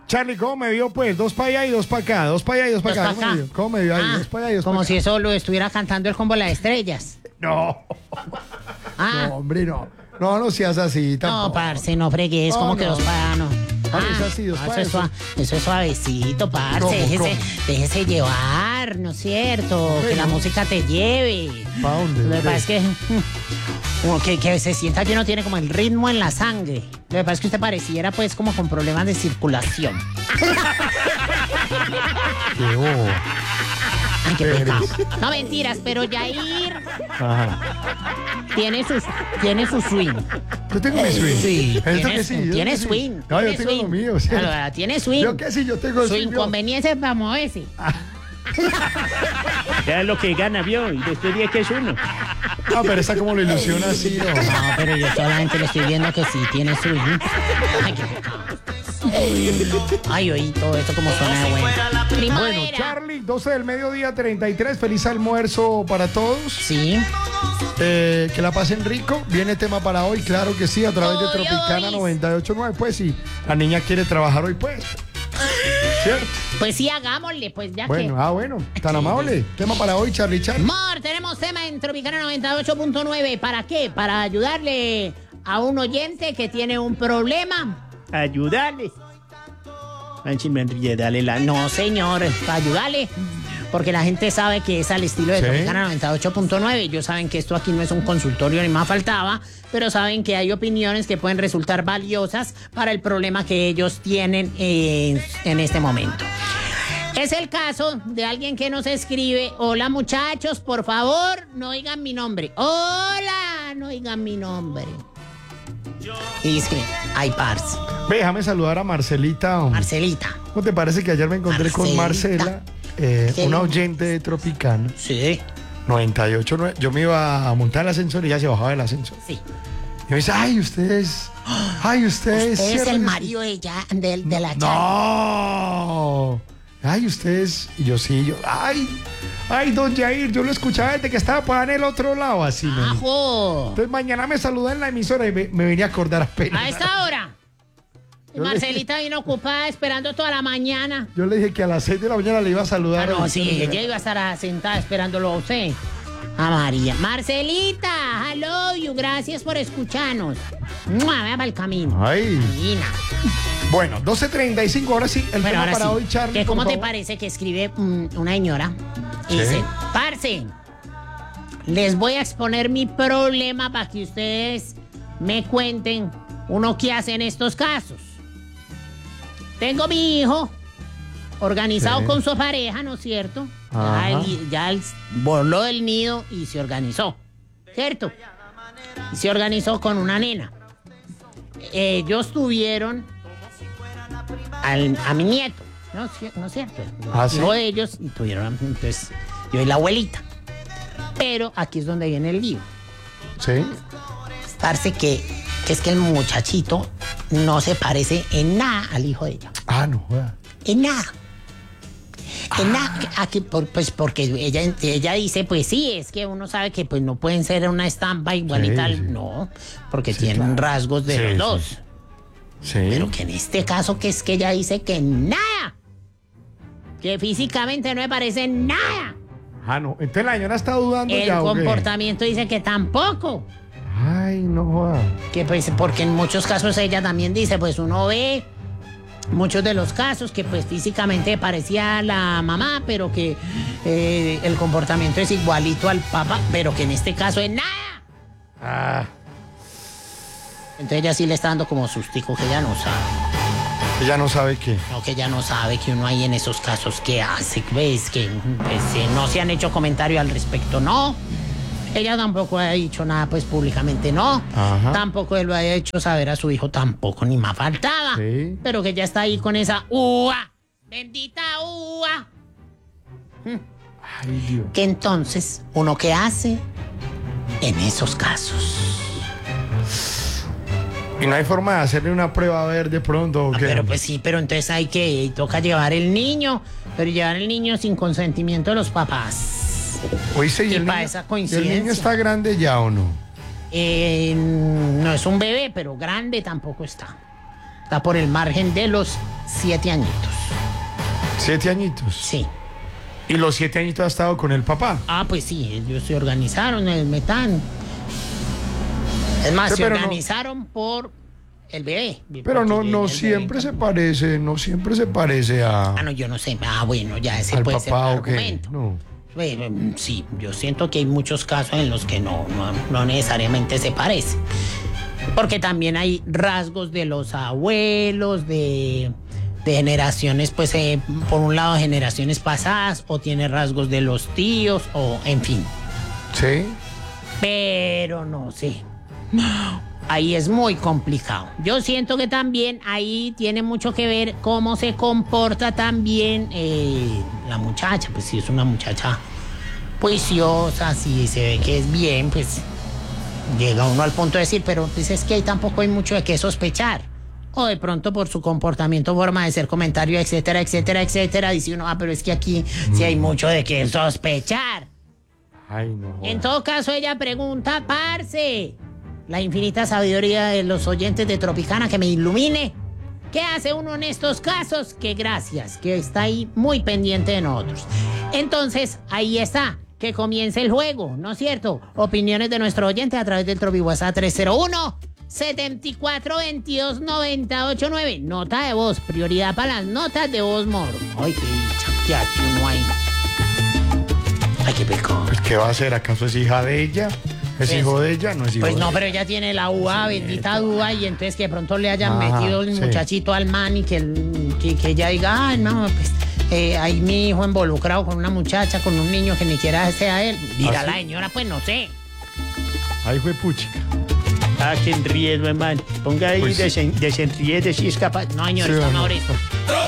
Charlie, ¿cómo me vio pues? 2 para allá y 2 para acá, 2 para allá y 2 para acá. ¿Cómo me vio ahí? 2 para allá y 2 para acá. Como si eso lo estuviera cantando el combo Las Estrellas. No. No, hombre, no. No seas así tampoco. No, parce, no fregues, como que 2 para allá, no. Eso así, 2 para eso es suavecito, parce. Déjese llevar, ¿no es cierto? Bueno. Que la música te lleve. ¿Para dónde? Lo que pasa es que se sienta que uno tiene como el ritmo en la sangre. Lo que pasa es que usted pareciera pues como con problemas de circulación. Qué bobo. Ay, qué pecado. No, mentiras, pero Yair tiene su swing. Yo tengo mi swing. Sí, tiene swing. No, yo tengo lo mío. ¿Sí? Claro, tiene swing. Yo qué sí, yo tengo swing. Su inconveniencia es para moverse. Ya es lo que gana, vio, y después dice que es uno. Ah, pero esa como lo ilusiona así, ¿no? No, pero yo solamente le estoy viendo que sí tiene swing. Ay, qué pecado. Ay, oí todo esto como suena de bueno. Bueno, Charlie, 12 del mediodía, 33. Feliz almuerzo para todos. Sí. Que la pasen rico. Viene tema para hoy, claro que sí, a través de Tropicana 98.9. Pues si la niña quiere trabajar hoy, pues. ¿Cierto? Pues sí, hagámosle, pues ya bueno, que... bueno, tan amable. Tema para hoy, Charlie. Amor, tenemos tema en Tropicana 98.9. ¿Para qué? Para ayudarle a un oyente que tiene un problema. Ayudarle. No, señor, para ayudarle. Porque la gente sabe que es al estilo de Tropicana 98.9. Ellos saben que esto aquí no es un consultorio, ni más faltaba, pero saben que hay opiniones que pueden resultar valiosas para el problema que ellos tienen en este momento. Es el caso de alguien que nos escribe: hola muchachos, por favor, no digan mi nombre. Hola, no digan mi nombre. Y dice, ay, parce. Déjame saludar a Marcelita. Marcelita. ¿Cómo te parece que ayer me encontré con Marcela, una oyente de Tropicana? Sí. 98.9. Yo me iba a montar el ascensor y ella se bajaba del ascensor. Sí. Y me dice, ay, ustedes. Usted es el marido de la Charlie. No. Ay, ustedes. Y yo sí, ay, don Yair, yo lo escuchaba desde que estaba por ahí en el otro lado, así. ¡Ajo! Entonces mañana me saludé en la emisora y me venía a acordar apenas. A esta hora. Marcelita vino ocupada esperando toda la mañana. Yo le dije que a las 6 de la mañana le iba a saludar. No, sí, ella iba a estar sentada esperándolo a usted. A María. Marcelita, hello you, gracias por escucharnos. Vea para el camino. Ay. Divina. Bueno, 12:35, ahora sí, el tema para hoy, Charlie. ¿Cómo te parece que escribe una señora? Y dice, parce, les voy a exponer mi problema para que ustedes me cuenten uno qué hace en estos casos. Tengo mi hijo organizado con su pareja, ¿no es cierto? Ya él voló del nido y se organizó, ¿cierto? Y se organizó con una nena. Ellos tuvieron a mi nieto, ¿no es cierto? Hijo de ellos y tuvieron, entonces, yo y la abuelita. Pero aquí es donde viene el lío. Sí. Parece que es que el muchachito no se parece en nada al hijo de ella. No joda. En nada. En nada. Pues porque ella dice, pues sí, es que uno sabe que pues no pueden ser una estampa igual y tal. Sí. No, porque tienen rasgos de los dos. Sí. Pero que en este caso que es que ella dice que nada. Que físicamente no me parece nada. No. Entonces la señora está dudando ya. El comportamiento dice que tampoco. Ay, no joda. Que pues, porque en muchos casos ella también dice, pues uno ve muchos de los casos que pues físicamente parecía la mamá, pero que el comportamiento es igualito al papá, pero que en este caso es nada. Entonces ella sí le está dando como sustico, que ella no sabe. ¿Ella no sabe qué? No, que ella no sabe que uno hay en esos casos que hace, ves, que pues, no se han hecho comentarios al respecto, no. Ella tampoco ha dicho nada, pues, públicamente, no. Tampoco él lo ha hecho saber a su hijo, tampoco, ni más faltaba. Sí. Pero que ella está ahí con esa ¡ua! ¡Bendita ua! Ay, Dios. Que entonces, ¿uno qué hace en esos casos? ¿Y no hay forma de hacerle una prueba a ver de pronto o qué? Pero pues sí, pero entonces toca llevar el niño, pero llevar el niño sin consentimiento de los papás. Oíste, ¿y el niño está grande ya o no? No es un bebé, pero grande tampoco está. Está por el margen de los 7 añitos. 7 añitos. Sí. ¿Y los 7 añitos ha estado con el papá? Ah, pues sí, ellos se organizaron el metán. Es más, Sí, se pero no- organizaron por el bebé. Pero no, Porque no el siempre bebé- se parece, no siempre se parece a, Ah, no, yo no sé. Ah, bueno, ya ese al puede ser un papá o qué. argumento. No. Bueno, sí, yo siento que hay muchos casos en los que no necesariamente se parece. Porque también hay rasgos de los abuelos, de generaciones, pues, por un lado, generaciones pasadas, o tiene rasgos de los tíos, o en fin. ¿Sí? Pero no sé. Ahí es muy complicado. Yo siento que también ahí tiene mucho que ver cómo se comporta también la muchacha. Pues si es una muchacha juiciosa, si se ve que es bien, pues llega uno al punto de decir, pero pues es que ahí tampoco hay mucho de qué sospechar. O de pronto por su comportamiento, forma de ser, comentario, etcétera, etcétera, etcétera, dice uno, pero es que aquí sí hay mucho de qué sospechar. Ay, no. joda. En todo caso, ella pregunta, parce, la infinita sabiduría de los oyentes de Tropicana que me ilumine. ¿Qué hace uno en estos casos? Que gracias, que está ahí muy pendiente de nosotros. Entonces, ahí está, que comience el juego, ¿no es cierto? Opiniones de nuestro oyente a través del Tropi WhatsApp 301-7422-989. Nota de voz, prioridad para las notas de voz, moro. Ay, qué dicha, que aquí uno hay. Ay, qué pecado. Pues, ¿qué va a hacer? ¿Acaso es hija de ella? ¿Es Pues- hijo de ella? No es hijo Pues de no, ella. pero ella tiene la UA, bendita duda, y entonces que de pronto le hayan Ajá, metido el sí. muchachito al man y que ella diga, ay, no, pues hay mi hijo involucrado con una muchacha, con un niño que ni siquiera sea él. Diga ¿Ah, la sí? señora, pues no sé. Ahí fue puchica. Ah, que enríe, hermano. Ponga ahí, Pues sí. desenríe de si es capaz. No, señor, Sí, está o no. mejor esto.